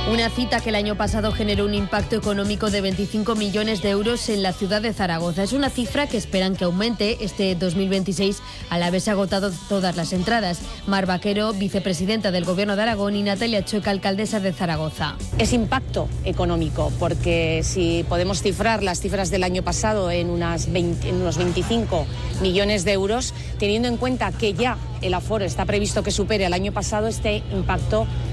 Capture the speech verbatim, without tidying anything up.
Una cita que el año pasado generó un impacto económico de veinticinco millones de euros en la ciudad de Zaragoza. Es una cifra que esperan que aumente este dos mil veintiséis al haberse agotado todas las entradas. Mar Vaquero, vicepresidenta del Gobierno de Aragón, y Natalia Chueca, alcaldesa de Zaragoza. Es impacto económico, porque si podemos cifrar las cifras del año pasado en, unas veinte, en unos veinticinco millones de euros, teniendo en cuenta que ya el aforo está previsto que supere el año pasado, este impacto